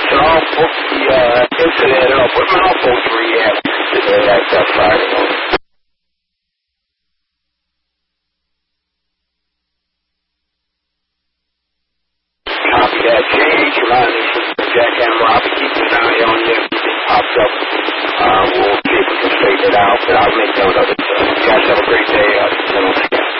So I'll book the incident and I'll put my phone 3 at today. That's Friday morning. Copy that. Change. Remind me from Jack and Robbie. Keep an eye on you. If it pops up, we'll see if we can straighten it out. But I'll make note of it. You guys have a great day.